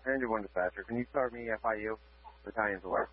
Ranger 1 dispatcher, can you start me FIU? Battalion's aware.